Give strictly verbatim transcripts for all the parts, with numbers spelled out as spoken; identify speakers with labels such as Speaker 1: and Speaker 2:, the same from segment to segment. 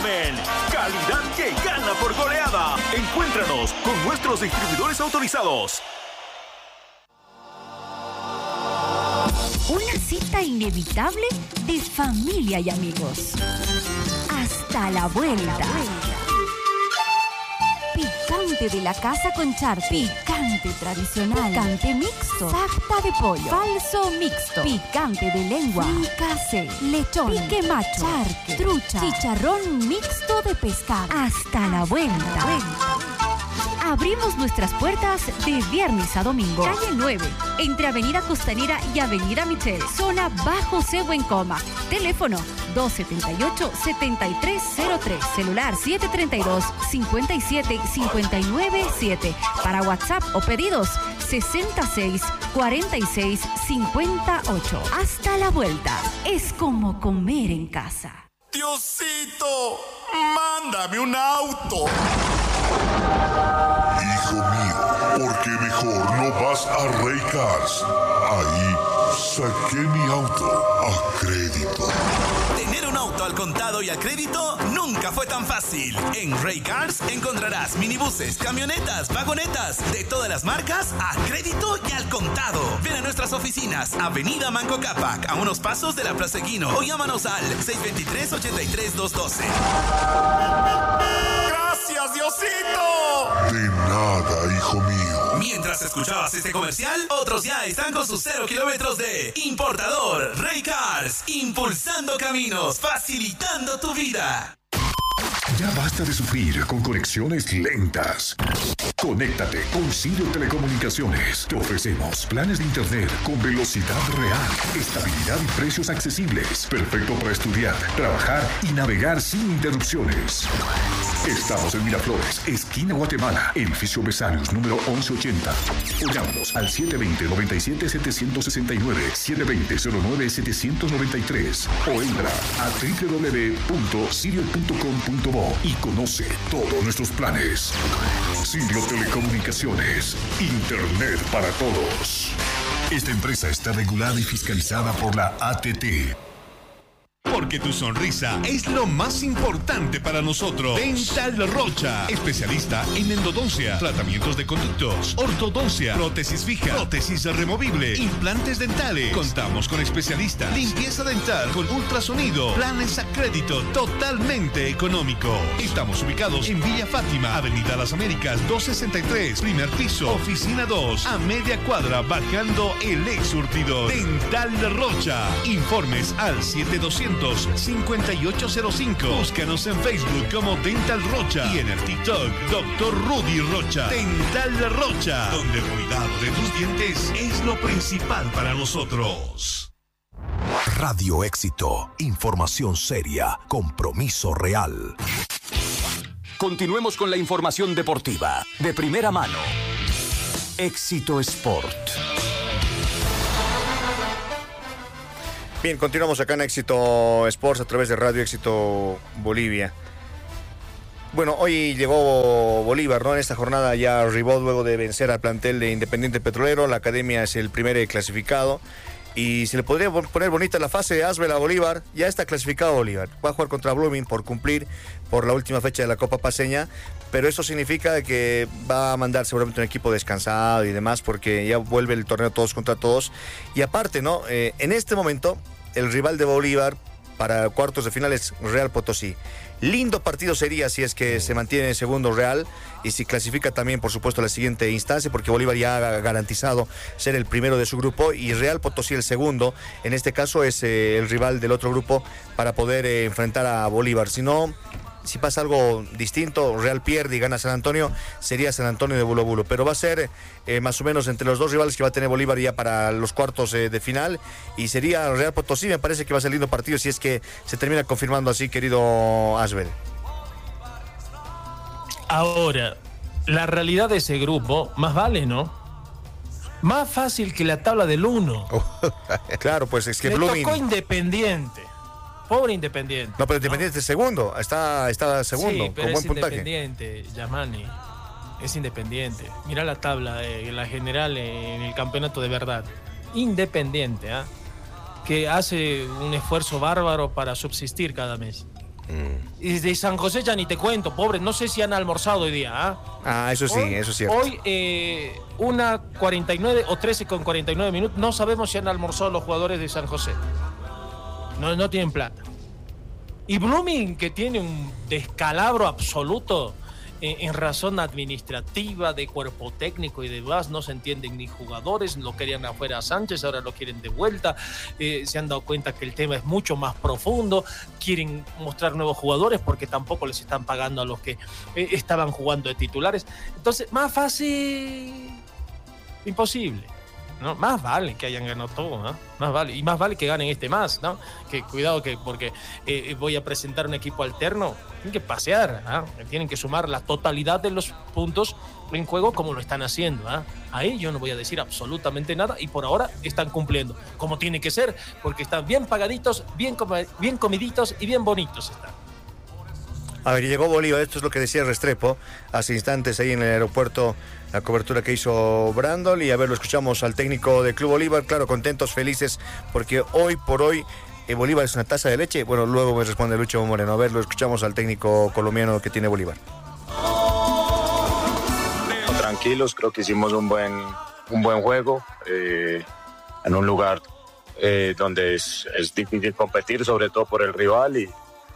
Speaker 1: Farmel, calidad que gana por goleada. Encuéntranos con nuestros distribuidores autorizados.
Speaker 2: Una cita inevitable de familia y amigos. Hasta la vuelta. Picante de la casa con charque. Picante tradicional. Picante mixto. Sarta de pollo. Falso mixto. Picante de lengua. Fricase. Lechón. Pique macho. Charque. Trucha. Chicharrón mixto de pescado. Hasta la vuelta. Abrimos nuestras puertas de viernes a domingo. Calle nueve, entre Avenida Costanera y Avenida Michel. Zona Bajo Sehuencoma. Teléfono dos siete ocho, siete tres cero tres. Celular siete tres dos, cinco siete cinco nueve siete. Para WhatsApp o pedidos sesenta y seis, cuarenta y seis, cincuenta y ocho. Hasta la vuelta. Es como comer en casa.
Speaker 3: Diosito, mándame un auto.
Speaker 4: Hijo mío, ¿por qué mejor no vas a Rey Cars? Ahí saqué mi auto a crédito.
Speaker 3: Tener un auto al contado y a crédito nunca fue tan fácil. En Rey Cars encontrarás minibuses, camionetas, vagonetas de todas las marcas a crédito y al contado. Ven a nuestras oficinas, Avenida Manco Cápac, a unos pasos de la Plaza Equino, o llámanos al seis dos tres, ocho tres, dos uno dos. ¡Gracias, Diosito!
Speaker 4: De nada, hijo mío.
Speaker 3: Mientras escuchabas este comercial, otros ya están con sus cero kilómetros de importador. Rey Cars, impulsando caminos, facilitando tu vida.
Speaker 5: Ya basta de sufrir con conexiones lentas. Conéctate con Sirio Telecomunicaciones. Te ofrecemos planes de internet con velocidad real, estabilidad y precios accesibles. Perfecto para estudiar, trabajar y navegar sin interrupciones. Estamos en Miraflores, esquina Guatemala, edificio Besarios, número once ochenta. O llámanos al siete dos cero, nueve siete, siete seis nueve, siete dos cero, cero nueve, siete nueve tres. O entra a doble u doble u doble u punto sirio punto com punto bo y conoce todos nuestros planes. Sirio Telecomunicaciones, internet para todos. Esta empresa está regulada y fiscalizada por la A T T.
Speaker 6: Porque tu sonrisa es lo más importante para nosotros. Dental Rocha, especialista en endodoncia, tratamientos de conductos, ortodoncia, prótesis fija, prótesis removible, implantes dentales. Contamos con especialistas, limpieza dental con ultrasonido, planes a crédito totalmente económico. Estamos ubicados en Villa Fátima, Avenida Las Américas, doscientos sesenta y tres, primer piso, oficina dos, a media cuadra, bajando el ex surtidor. Dental Rocha. Informes al siete doscientos, cincuenta y ocho cero cinco. Búscanos en Facebook como Dental Rocha y en el TikTok doctor Rudy Rocha. Dental Rocha, donde el cuidado de tus dientes es lo principal para nosotros.
Speaker 7: Radio Éxito, información seria, compromiso real.
Speaker 1: Continuemos con la información deportiva de primera mano. Éxito Sport.
Speaker 8: Bien, continuamos acá en Éxito Sports a través de Radio Éxito Bolivia. Bueno, hoy llegó Bolívar, ¿no? En esta jornada ya arribó luego de vencer al plantel de Independiente Petrolero. La academia es el primer clasificado. Y se le podría poner bonita la fase de Asbel a Bolívar. Ya está clasificado Bolívar. Va a jugar contra Blooming por cumplir por la última fecha de la Copa Paceña. Pero eso significa que va a mandar seguramente un equipo descansado y demás, porque ya vuelve el torneo todos contra todos. Y aparte, ¿no? Eh, en este momento, el rival de Bolívar para cuartos de final es Real Potosí. Lindo partido sería si es que se mantiene en segundo Real y si clasifica también, por supuesto, a la siguiente instancia, porque Bolívar ya ha garantizado ser el primero de su grupo y Real Potosí el segundo. En este caso es eh, el rival del otro grupo para poder eh, enfrentar a Bolívar. Si no, si pasa algo distinto, Real pierde y gana San Antonio, sería San Antonio de Bulo Bulo. Pero va a ser eh, más o menos entre los dos rivales que va a tener Bolívar ya para los cuartos eh, de final. Y sería Real Potosí, me parece que va a ser lindo partido si es que se termina confirmando así, querido Asbel.
Speaker 9: Ahora, la realidad de ese grupo, más vale, ¿no? Más fácil que la tabla del uno.
Speaker 8: Claro, pues es que
Speaker 9: Le
Speaker 8: Blooming...
Speaker 9: tocó Independiente. Pobre Independiente.
Speaker 8: No, pero Independiente ¿no? es segundo, está, está segundo,
Speaker 9: sí, pero
Speaker 8: con buen
Speaker 9: es
Speaker 8: puntaje.
Speaker 9: Independiente, Yamani. Es Independiente. Mirá la tabla, eh, la general eh, en el campeonato de verdad. Independiente, ¿ah? ¿eh? Que hace un esfuerzo bárbaro para subsistir cada mes. Mm. Y de San José ya ni te cuento, pobre, no sé si han almorzado hoy día. ¿eh?
Speaker 8: Ah, eso sí,
Speaker 9: hoy,
Speaker 8: eso es cierto.
Speaker 9: Hoy, eh, una cuarenta y nueve o trece con cuarenta y nueve minutos, no sabemos si han almorzado los jugadores de San José. No, no tienen plata. Y Blooming, que tiene un descalabro absoluto en, en razón administrativa, de cuerpo técnico y demás, no se entienden ni jugadores, lo querían afuera a Sánchez, ahora lo quieren de vuelta, eh, se han dado cuenta que el tema es mucho más profundo, quieren mostrar nuevos jugadores porque tampoco les están pagando a los que eh, estaban jugando de titulares. Entonces, más fácil, imposible. ¿No? Más vale que hayan ganado todo, ¿no? Más vale. Y más vale que ganen este más, ¿no? Que cuidado que porque eh, voy a presentar un equipo alterno, tienen que pasear, ¿no? Tienen que sumar la totalidad de los puntos en juego como lo están haciendo, ¿no? Ahí yo no voy a decir absolutamente nada y por ahora están cumpliendo, como tiene que ser, porque están bien pagaditos, bien, com bien comiditos y bien bonitos están.
Speaker 8: A ver, llegó Bolívar, esto es lo que decía Restrepo hace instantes ahí en el aeropuerto, la cobertura que hizo Brandon, y a ver, lo escuchamos al técnico del Club Bolívar, claro, contentos, felices, porque hoy por hoy eh, Bolívar es una taza de leche. Bueno, luego me responde Lucho Moreno. A ver, lo escuchamos al técnico colombiano que tiene Bolívar.
Speaker 10: Tranquilos, creo que hicimos un buen, un buen juego, eh, en un lugar eh, donde es, es difícil competir, sobre todo por el rival, y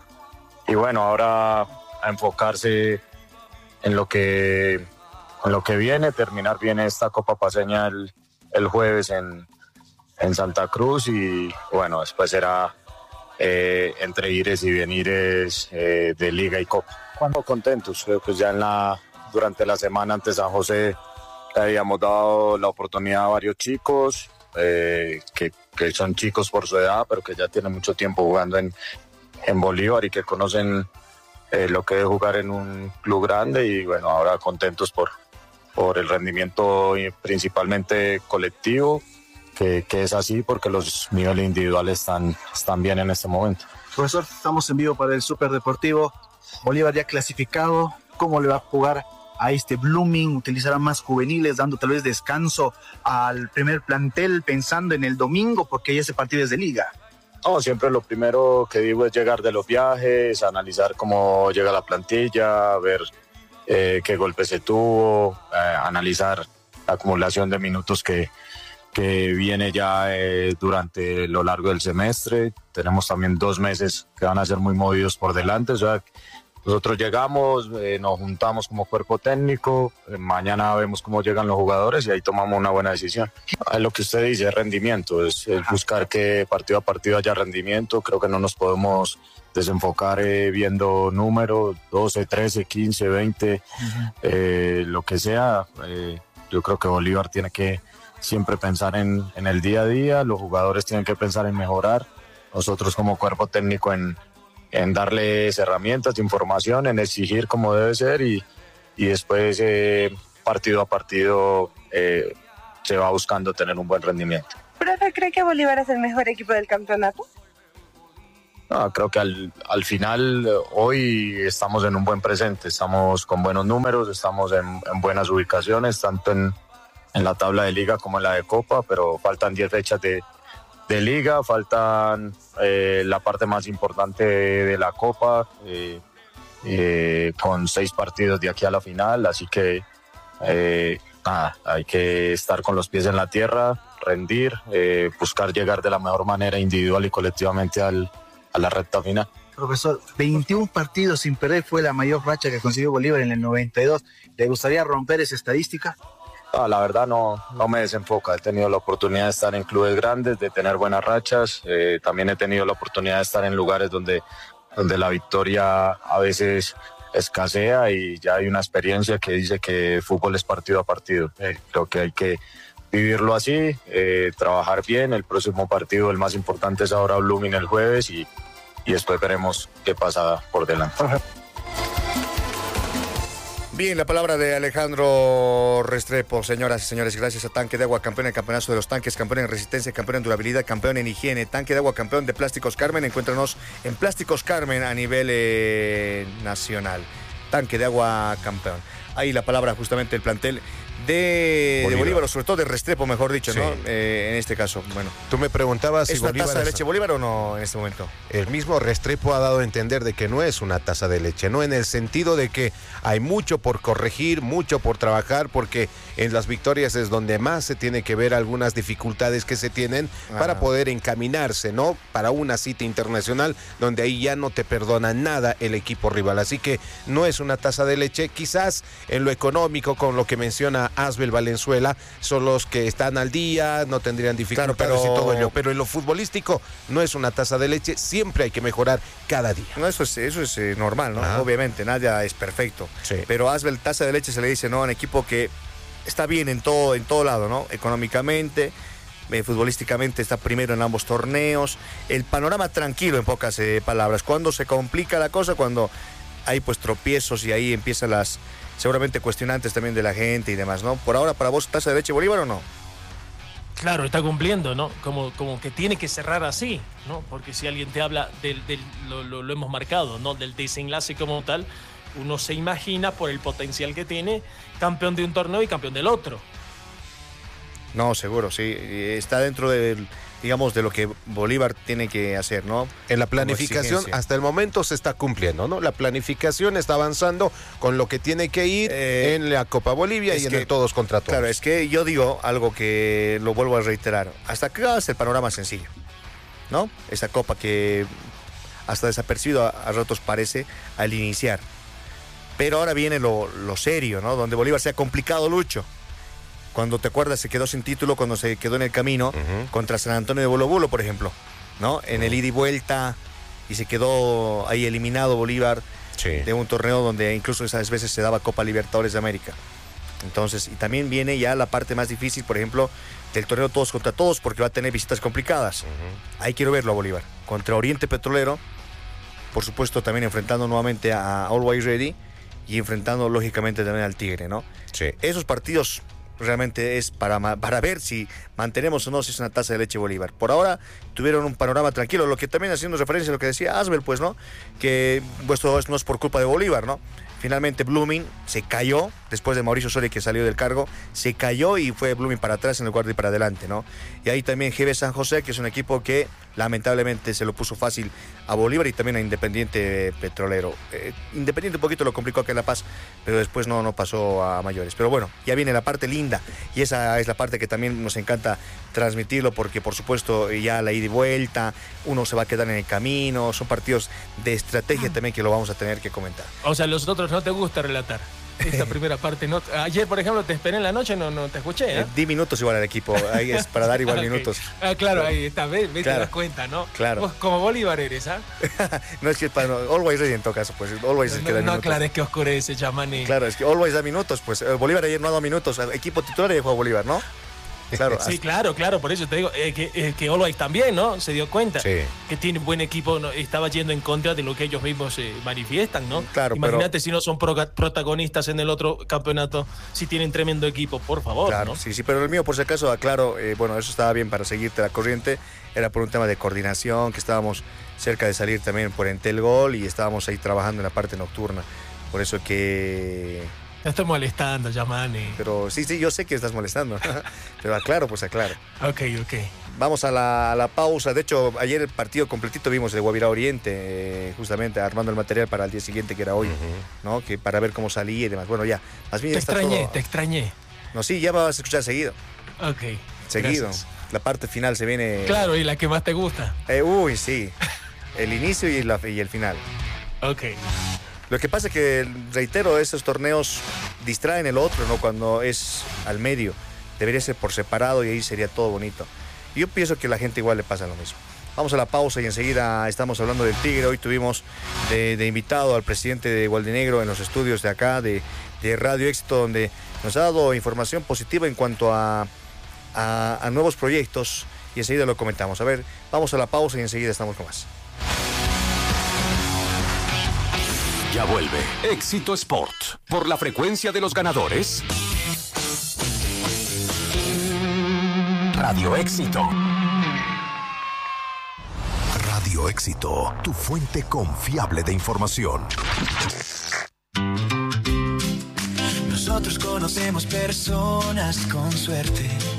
Speaker 10: Y bueno, ahora a enfocarse en lo que, en lo que viene, terminar bien esta Copa Paceña el, el jueves en, en Santa Cruz, y bueno, después será eh, entre ires y venires eh, de Liga y Copa. Cuando contentos, pues ya en la, durante la semana ante San José le habíamos dado la oportunidad a varios chicos, eh, que, que son chicos por su edad, pero que ya tienen mucho tiempo jugando en en Bolívar y que conocen eh, lo que es jugar en un club grande, y bueno, ahora contentos por, por el rendimiento y principalmente colectivo, que, que es así porque los niveles individuales están, están bien en este momento.
Speaker 11: Profesor, estamos en vivo para el Superdeportivo. Bolívar ya clasificado, ¿cómo le va a jugar a este Blooming? ¿Utilizará más juveniles, dando tal vez descanso al primer plantel, pensando en el domingo, porque ya ese partido es de Liga?
Speaker 10: No, siempre lo primero que digo es llegar de los viajes, analizar cómo llega la plantilla, ver eh, qué golpes se tuvo, eh, analizar la acumulación de minutos que, que viene ya eh, durante lo largo del semestre. Tenemos también dos meses que van a ser muy movidos por delante, o sea, nosotros llegamos, eh, nos juntamos como cuerpo técnico, eh, mañana vemos cómo llegan los jugadores y ahí tomamos una buena decisión. Es lo que usted dice, rendimiento, es, es buscar que partido a partido haya rendimiento. Creo que no nos podemos desenfocar eh, viendo números, doce, trece, quince, veinte, uh-huh. eh, lo que sea. Eh, yo creo que Bolívar tiene que siempre pensar en, en el día a día, los jugadores tienen que pensar en mejorar, nosotros como cuerpo técnico en en darles herramientas, información, en exigir como debe ser, y, y después eh, partido a partido eh, se va buscando tener un buen rendimiento.
Speaker 12: ¿Profe, cree que Bolívar es el mejor equipo del campeonato?
Speaker 10: No, creo que al, al final hoy estamos en un buen presente, estamos con buenos números, estamos en, en buenas ubicaciones, tanto en, en la tabla de Liga como en la de Copa, pero faltan diez fechas de de Liga, faltan eh, la parte más importante de, de la Copa, eh, eh, con seis partidos de aquí a la final, así que eh, nada, hay que estar con los pies en la tierra, rendir, eh, buscar llegar de la mejor manera individual y colectivamente al, a la recta final.
Speaker 11: Profesor, veintiún partidos sin perder fue la mayor racha que consiguió Bolívar en el noventa y dos. ¿Le gustaría romper esa estadística?
Speaker 10: No, la verdad no, no me desenfoca. He tenido la oportunidad de estar en clubes grandes, de tener buenas rachas. Eh, también he tenido la oportunidad de estar en lugares donde, donde la victoria a veces escasea, y ya hay una experiencia que dice que fútbol es partido a partido. Eh, creo que hay que vivirlo así, eh, trabajar bien. El próximo partido, el más importante, es ahora Blooming el jueves, y, y después veremos qué pasa por delante.
Speaker 8: Bien, la palabra de Alejandro Restrepo. Señoras y señores, gracias a Tanque de Agua, campeón en el campeonato de los tanques, campeón en resistencia, campeón en durabilidad, campeón en higiene. Tanque de Agua, campeón de Plásticos Carmen. Encuéntranos en Plásticos Carmen a nivel eh, nacional. Tanque de Agua, campeón. Ahí la palabra justamente del plantel de Bolívar, de Bolívar o sobre todo de Restrepo, mejor dicho,
Speaker 13: sí.
Speaker 8: ¿no? Eh, en este caso, bueno.
Speaker 13: Tú me preguntabas
Speaker 8: ¿Es
Speaker 13: si
Speaker 8: una
Speaker 13: Bolívar
Speaker 8: taza de
Speaker 13: es-
Speaker 8: leche Bolívar o no en este momento?
Speaker 13: El mismo Restrepo ha dado a entender de que no es una taza de leche, ¿no? En el sentido de que hay mucho por corregir, mucho por trabajar, porque en las victorias es donde más se tiene que ver algunas dificultades que se tienen
Speaker 8: Ah.
Speaker 13: para poder encaminarse, ¿no? Para una cita internacional donde ahí ya no te perdona nada el equipo rival. Así que no es una taza de leche. Quizás en lo económico, con lo que menciona Asbel Valenzuela, son los que están al día, no tendrían dificultades
Speaker 8: Claro, pero-
Speaker 13: y todo ello. Pero en lo futbolístico no es una taza de leche, siempre hay que mejorar cada día.
Speaker 8: No, eso es, eso es eh, normal, ¿no?
Speaker 13: Ajá.
Speaker 8: Obviamente, nada es perfecto.
Speaker 13: Sí.
Speaker 8: Pero Asbel, taza de leche se le dice, ¿no? A un equipo que está bien en todo, en todo lado, ¿no? Económicamente, eh, futbolísticamente está primero en ambos torneos. El panorama tranquilo, en pocas eh, palabras. Cuando se complica la cosa, cuando hay pues tropiezos y ahí empiezan las seguramente cuestionantes también de la gente y demás, ¿no? Por ahora, para vos, taza de leche Bolívar o no?
Speaker 9: Claro, está cumpliendo, ¿no? Como, como que tiene que cerrar así, ¿no? Porque si alguien te habla del, del lo, lo- lo hemos marcado, ¿no? Del desenlace como tal, uno se imagina por el potencial que tiene, campeón de un torneo y campeón del otro.
Speaker 8: No, seguro, sí. Eh, Está dentro del, digamos, de lo que Bolívar tiene que hacer, ¿no?
Speaker 13: En la
Speaker 8: Como
Speaker 13: planificación
Speaker 8: exigencia.
Speaker 13: hasta el momento se está cumpliendo, ¿no? La planificación está avanzando con lo que tiene que ir
Speaker 8: Eh,
Speaker 13: en la Copa Bolivia
Speaker 8: es
Speaker 13: y en
Speaker 8: que-
Speaker 13: el todos contra todos.
Speaker 8: Claro, es que yo digo algo que lo vuelvo a reiterar. Hasta acá es el panorama sencillo, ¿no? Esa copa que hasta desapercibido a, a ratos parece al iniciar. Pero ahora viene lo, lo serio, ¿no? Donde Bolívar se ha complicado, Lucho. Cuando te acuerdas, se quedó sin título, cuando se quedó en el camino
Speaker 13: Ujú.
Speaker 8: contra San Antonio de Bolo Bolo, por ejemplo, ¿no? En el ida y vuelta, y se quedó ahí eliminado Bolívar
Speaker 13: Sí.
Speaker 8: de un torneo donde incluso esas veces se daba Copa Libertadores de América. Entonces, y también viene ya la parte más difícil, por ejemplo, del torneo todos contra todos, porque va a tener visitas complicadas. Ahí quiero verlo a Bolívar. Contra Oriente Petrolero, por supuesto también enfrentando nuevamente a Always Ready y enfrentando lógicamente también al Tigre, ¿no?
Speaker 13: Sí.
Speaker 8: Esos partidos realmente es para, ma- para ver si mantenemos o no si es una taza de leche Bolívar. Por ahora tuvieron un panorama tranquilo, lo que también haciendo referencia a lo que decía Asbel, pues, ¿no? Que esto no es por culpa de Bolívar, ¿no? Finalmente Blooming se cayó, después de Mauricio Soria que salió del cargo, se cayó y fue Blooming para atrás en lugar de ir para adelante, ¿no? Y ahí también G B San José, que es un equipo que lamentablemente se lo puso fácil a Bolívar y también a Independiente Petrolero. Eh, Independiente un poquito lo complicó acá en La Paz, pero después no, no pasó a mayores. Pero bueno, ya viene la parte linda y esa es la parte que también nos encanta transmitirlo porque por supuesto ya la ida y vuelta, uno se va a quedar en el camino, son partidos de estrategia también que lo vamos a tener que comentar.
Speaker 9: O sea, los otros no te gusta relatar. Esta primera parte no. Ayer, por ejemplo, te esperé en la noche, no, no te escuché, ¿eh?
Speaker 8: Eh, di minutos igual al equipo, ahí es para dar igual
Speaker 9: Ok.
Speaker 8: minutos.
Speaker 9: Ah, claro, ahí está, ves, ves,
Speaker 8: Claro.
Speaker 9: te das cuenta, ¿no?
Speaker 8: Claro.
Speaker 9: Vos como Bolívar eres, ¿ah?
Speaker 8: No es que para Always Ready en todo caso, pues Always es que da
Speaker 9: No, no
Speaker 8: minutos.
Speaker 9: aclares que oscurece, Chamani.
Speaker 8: Claro, es que Always da minutos, pues eh, Bolívar ayer no ha dado minutos, el equipo titular ya jugó Bolívar, ¿no? Claro,
Speaker 9: Sí, claro, claro, por eso te digo eh, que, eh, que Always también, ¿no? Se dio cuenta
Speaker 13: Sí.
Speaker 9: que tiene buen equipo, ¿no? Estaba yendo en contra de lo que ellos mismos eh, manifiestan, ¿no?
Speaker 8: Claro, pero-
Speaker 9: Imagínate si no son proga- protagonistas en el otro campeonato, si tienen tremendo equipo, por favor,
Speaker 8: Claro,
Speaker 9: ¿no?
Speaker 8: sí, sí, pero el mío, por si acaso, aclaro, eh, bueno, eso estaba bien para seguirte la corriente, era por un tema de coordinación, que estábamos cerca de salir también por Entel Gol y estábamos ahí trabajando en la parte nocturna, por eso que...
Speaker 9: Te estoy molestando, Yamani.
Speaker 8: Pero sí, sí, yo sé que estás molestando, pero aclaro, pues aclaro.
Speaker 9: Ok, ok.
Speaker 8: Vamos a la, a la pausa. De hecho, ayer el partido completito vimos de Guavirá Oriente, eh, justamente armando el material para el día siguiente, que era hoy, ¿no? Que para ver cómo salía y demás. Bueno, ya, más bien
Speaker 9: Te
Speaker 8: ya está
Speaker 9: extrañé,
Speaker 8: todo-
Speaker 9: te extrañé.
Speaker 8: No, sí, ya vas a escuchar seguido.
Speaker 9: Ok.
Speaker 8: Seguido.
Speaker 9: gracias.
Speaker 8: La parte final se viene.
Speaker 9: Claro, y la que más te gusta.
Speaker 8: Eh, uy, sí. El inicio y, la- y el final.
Speaker 9: Ok.
Speaker 8: Lo que pasa es que, reitero, estos torneos distraen el otro, ¿no? Cuando es al medio. Debería ser por separado y ahí sería todo bonito. Y yo pienso que a la gente igual le pasa lo mismo. Vamos a la pausa y enseguida estamos hablando del Tigre. Hoy tuvimos de, de invitado al presidente de Gualdinegro en los estudios de acá, de, de Radio Éxito, donde nos ha dado información positiva en cuanto a, a, a nuevos proyectos y enseguida lo comentamos. A ver, vamos a la pausa y enseguida estamos con más.
Speaker 14: Ya vuelve Éxito Sport por la frecuencia de los ganadores. Radio Éxito.
Speaker 7: Radio Éxito, tu fuente confiable de información.
Speaker 15: Nosotros conocemos conocemos personas con suerte